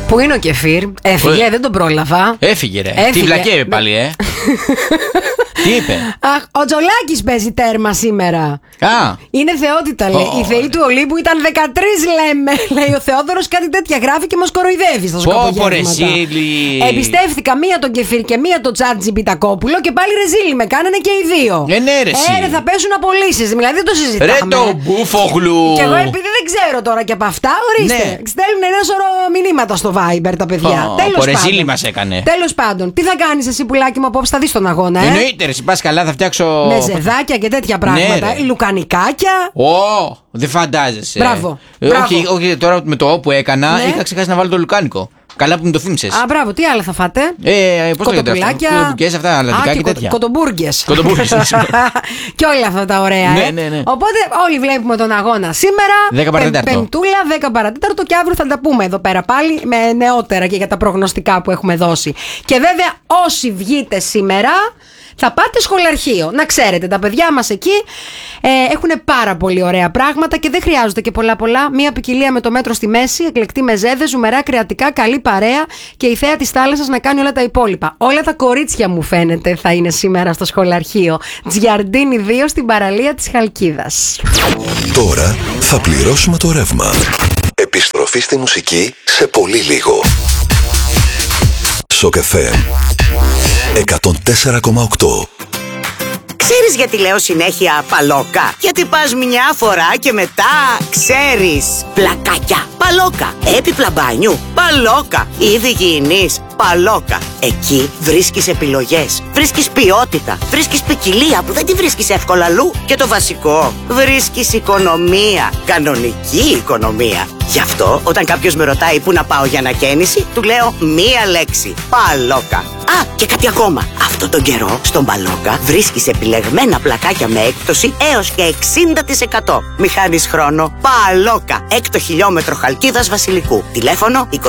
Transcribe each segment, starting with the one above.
Πού είναι ο Κεφίρ? Έφυγε, δεν τον πρόλαβα. Έφυγε, ρε. Τι βλακέ πάλι, Τι είπε? Αχ, ο Τζολάκης παίζει τέρμα σήμερα. Είναι θεότητα, λέει. Οι θεοί του Ολύμπου ήταν 13, λέμε. Λέει ο Θεόδωρος κάτι τέτοια γράφει και μας κοροϊδεύει στα σκοπογεύματα. Εμπιστεύτηκα μία τον Κεφίρ και μία τον Τσάτζι Πιτακόπουλο και πάλι ρεζίλι με κάνανε και οι δύο. Θα πέσουν απολύσεις. Δηλαδή δεν το συζητάμε. Ρε το μπούφογλου. Και εγώ επειδή δεν ξέρω τώρα και από αυτά, ορίστε. Στέλνουν ένα σωρό μηνύματα στο Viber τα παιδιά. Ρεζίλι μας έκανε. Τέλος πάντων, τι θα κάνεις εσύ, πουλάκι μου, απόψε? Θα δεις τον αγώνα, Εννοείται, εσύ πας καλά, θα φτιάξω. Με ζεδάκια και τέτοια πράγματα. Λουκανικάκια. Δεν φαντάζεσαι. Μπράβο. Όχι, τώρα με το που έκανα, είχα ξεχάσει να βάλω το λουκάνικο. Καλά που μου το θύμισες. Μπράβο, τι άλλα θα φάτε? Πώς το λέτε? Κοτοπουλάκια, αυτά, αλαντικά και τέτοια. Κοτομπούργες. Και όλα αυτά τα ωραία. Ναι. Οπότε όλοι βλέπουμε τον αγώνα σήμερα. 10 παρατέταρτο. Πεμπτούλα, 10 παρατέταρτο και αύριο θα τα πούμε εδώ πέρα πάλι με νεότερα και για τα προγνωστικά που έχουμε δώσει. Και βέβαια όσοι βγείτε σήμερα θα πάτε σχολαρχείο. Να ξέρετε, τα παιδιά μας εκεί έχουν πάρα πολύ ωραία πράγματα και δεν χρειάζονται και πολλά. Μία ποικιλία με το μέτρο στη μέση, εκλεκτή με ζέδες, ζουμερά κρεατικά, καλή παρέα και η θέα της θάλασσας να κάνει όλα τα υπόλοιπα. Όλα τα κορίτσια μου φαίνεται θα είναι σήμερα στο σχολαρχείο. Τζιαρντίνι 2 στην παραλία της Χαλκίδας. Τώρα θα πληρώσουμε το ρεύμα. Επιστροφή στη μουσική σε πολύ λίγο. Σοκ FM 104,8. Ξέρεις γιατί λέω συνέχεια παλόκα? Γιατί πας μια φορά και μετά ξέρεις. Πλακάκια, παλόκα. Έπιπλα μπάνιου, παλόκα. Είδη υγιεινής, παλόκα. Εκεί βρίσκεις επιλογές, βρίσκεις ποιότητα, βρίσκεις ποικιλία που δεν τη βρίσκεις εύκολα αλλού. Και το βασικό, βρίσκεις οικονομία, κανονική οικονομία. Γι' αυτό όταν κάποιος με ρωτάει πού να πάω για ανακαίνιση, του λέω μία λέξη, παλόκα. Και κάτι ακόμα. Αυτόν τον καιρό στον Παλόκα βρίσκεις επιλεγμένα πλακάκια με έκπτωση έως και 60%. Μη χάνεις χρόνο. Παλόκα, 6 χιλιόμετρο Χαλκίδας Βασιλικού. Τηλέφωνο 22 21 0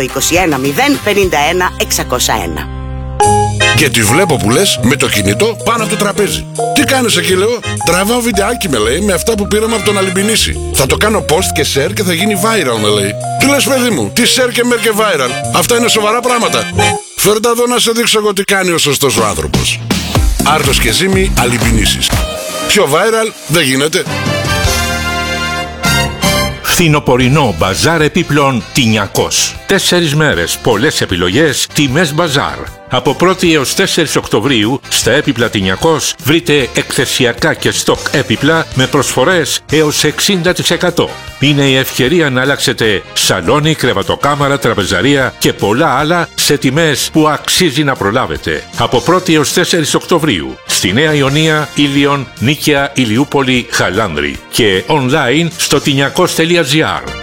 51 601. Και τη βλέπω που λες με το κινητό πάνω από το τραπέζι. Τι κάνεις εκεί, λέω? Τραβάω βιντεάκι, με λέει, με αυτά που πήραμε από τον Αλυμπινίση. Θα το κάνω post και share και θα γίνει viral, με λέει. Τι λες, παιδί μου? Τι share και mer και viral? Αυτά είναι σοβαρά πράγματα. Φέρτα εδώ να σε δείξω εγώ τι κάνει ο σωστός ο άνθρωπος. Άρτος και Ζήμη, Αλυμπινίσης. Πιο viral δεν γίνεται. Φθινοπορεινό μπαζάρ επίπλων Τινιακός. 4 μέρες, πολλές επιλογές, τιμές μπαζάρ. Από 1η έως 4 Οκτωβρίου στα έπιπλα Τινιακός βρείτε εκθεσιακά και στοκ έπιπλα με προσφορές έως 60%. Είναι η ευκαιρία να αλλάξετε σαλόνι, κρεβατοκάμαρα, τραπεζαρία και πολλά άλλα σε τιμές που αξίζει να προλάβετε. Από 1η έως 4 Οκτωβρίου στη Νέα Ιωνία, Ήλιον, Νίκαια, Ηλιούπολη, Χαλάνδρη και online στο tiniakos.gr.